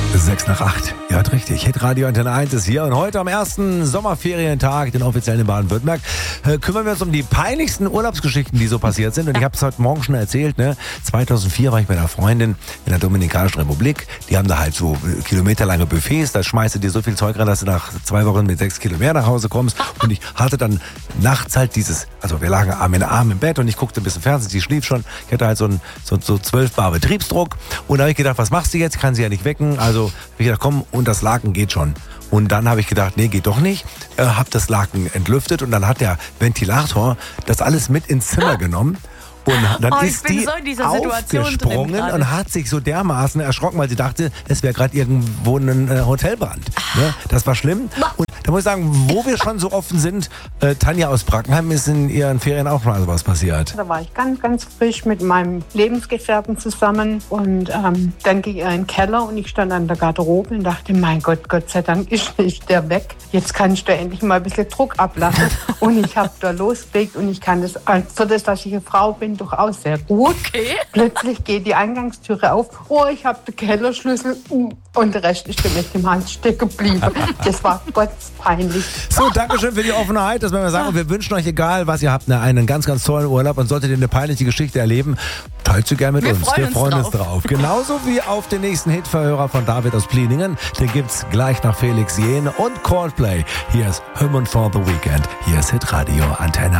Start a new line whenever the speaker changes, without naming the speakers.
6:08. Ihr hört richtig. Hitradio Antenne 1 ist hier. Und heute am ersten Sommerferientag, den offiziellen in Baden-Württemberg, kümmern wir uns um die peinlichsten Urlaubsgeschichten, die so passiert sind. Und ich habe es heute Morgen schon erzählt. 2004 war ich bei einer Freundin in der Dominikanischen Republik. Die haben da halt so kilometerlange Buffets. Da schmeißt du dir so viel Zeug rein, dass du nach 2 Wochen mit 6 Kilo mehr nach Hause kommst. Und ich hatte dann nachts halt also wir lagen Arm in Arm im Bett und ich guckte ein bisschen Fernsehen. Sie schlief schon. Ich hatte halt so 12 Bar Betriebsdruck. Und da habe ich gedacht, was machst du jetzt? Kann sie ja nicht wecken. Also habe ich gedacht, komm, und das Laken geht schon. Und dann habe ich gedacht, nee, geht doch nicht. Habe das Laken entlüftet und dann hat der Ventilator das alles mit ins Zimmer genommen. Und dann ist die aufgesprungen und hat sich so dermaßen erschrocken, weil sie dachte, es wäre gerade irgendwo ein Hotelbrand. Das war schlimm. Und da muss ich sagen, wo wir schon so offen sind, Tanja aus Brackenheim, ist in ihren Ferien auch mal was passiert.
Da war ich ganz, ganz frisch mit meinem Lebensgefährten zusammen und dann ging er in den Keller und ich stand an der Garderobe und dachte, mein Gott, Gott sei Dank ist nicht der weg. Jetzt kann ich da endlich mal ein bisschen Druck ablassen. Und ich habe da losgelegt und ich kann das, für das, dass ich eine Frau bin, durchaus sehr gut. Okay. Plötzlich geht die Eingangstüre auf. Oh, ich habe den Kellerschlüssel und der Rest ist mir im Hals stecken geblieben. Das war peinlich.
So, Dankeschön für die Offenheit, das werden wir sagen. Und wir wünschen euch, egal was ihr habt, einen ganz, ganz tollen Urlaub. Und solltet ihr eine peinliche Geschichte erleben, teilt sie gerne mit uns. Wir freuen uns drauf. Genauso wie auf den nächsten Hitverhörer von David aus Pliningen. Den gibt's gleich nach Felix Jähn und Coldplay. Hier ist Hymn for the Weekend. Hier ist Hitradio Antenne